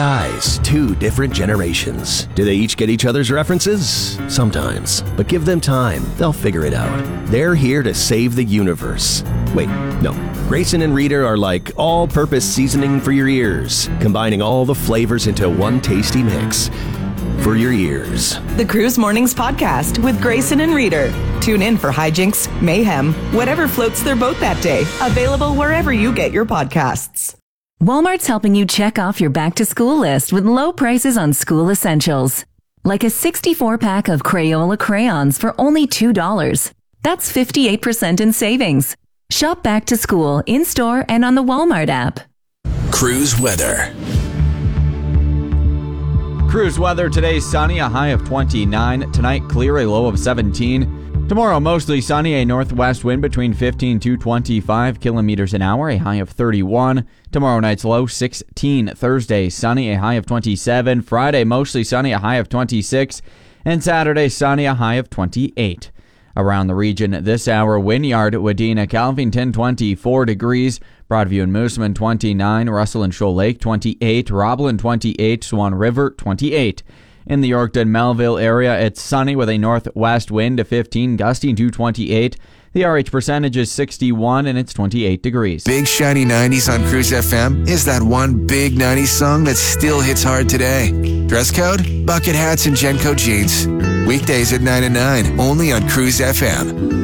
eyes, two different generations. Do they each get each other's references? Sometimes. But give them time. They'll figure it out. They're here to save the universe. Wait, no. Grayson and Reader are like all-purpose seasoning for your ears, combining all the flavors into one tasty mix. For your ears. The Cruise Mornings Podcast with Grayson and Reader. Tune in for hijinks, mayhem, whatever floats their boat that day. Available wherever you get your podcasts. Walmart's helping you check off your back-to-school list with low prices on school essentials. Like a 64-pack of Crayola crayons for only $2. That's 58% in savings. Shop back to school in-store and on the Walmart app. Cruise weather. Cruise weather today, sunny, a high of 29. Tonight, clear, a low of 17. Tomorrow, mostly sunny, a northwest wind between 15 to 25 kilometers an hour, a high of 31. Tomorrow night's low, 16. Thursday, sunny, a high of 27. Friday, mostly sunny, a high of 26. And Saturday, sunny, a high of 28. Around the region this hour, Wynyard, Wadena, Calvington, 24 degrees. Broadview and Moosomin, 29. Russell and Shoal Lake, 28. Roblin, 28. Swan River, 28. In the Yorkton, Melville area, it's sunny with a northwest wind of 15, gusting to 28. The RH percentage is 61, and it's 28 degrees. Big Shiny 90s on Cruise FM is that one big 90s song that still hits hard today. Dress code? Bucket hats and Genco jeans. Weekdays at 9 and 9, only on Cruise FM.